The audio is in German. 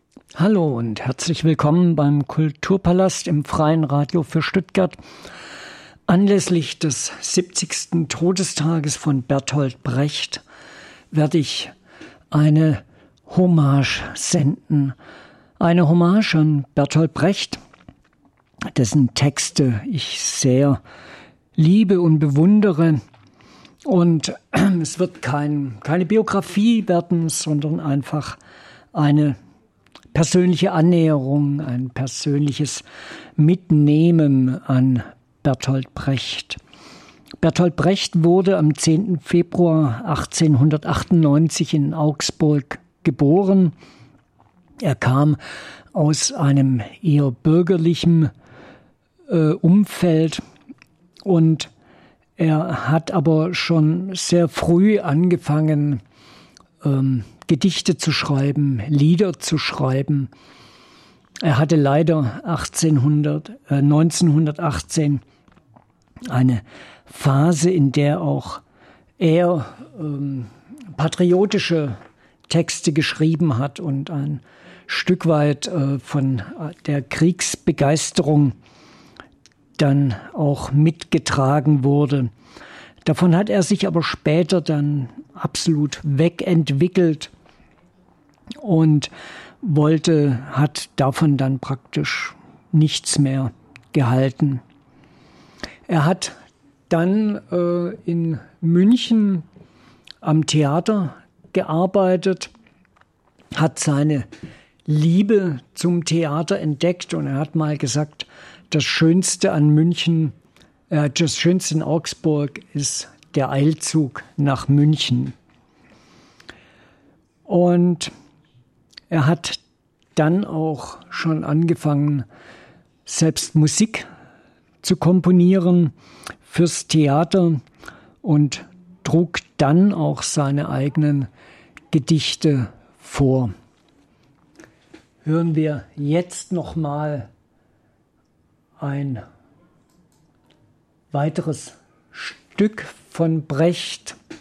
Hallo und herzlich willkommen beim Kulturpalast im Freien Radio für Stuttgart. Anlässlich des 70. Todestages von Bertolt Brecht werde ich eine Hommage senden. Eine Hommage an Bertolt Brecht, dessen Texte ich sehr liebe und bewundere. Und es wird keine Biografie werden, sondern einfach eine persönliche Annäherung, ein persönliches Mitnehmen an Bertolt Brecht. Bertolt Brecht wurde am 10. Februar 1898 in Augsburg geboren. Er kam aus einem eher bürgerlichen Umfeld und er hat aber schon sehr früh angefangen, Gedichte zu schreiben, Lieder zu schreiben. Er hatte leider 1918 eine Phase, in der auch er patriotische Texte geschrieben hat und ein Stück weit von der Kriegsbegeisterung dann auch mitgetragen wurde. Davon hat er sich aber später dann absolut wegentwickelt und hat davon dann praktisch nichts mehr gehalten. Er hat dann in München am Theater gearbeitet, hat seine Liebe zum Theater entdeckt und er hat mal gesagt, das Schönste an München, das Schönste in Augsburg ist der Eilzug nach München. Und er hat dann auch schon angefangen, selbst Musik zu komponieren fürs Theater und trug dann auch seine eigenen Gedichte vor. Hören wir jetzt noch mal ein weiteres Stück von Brecht.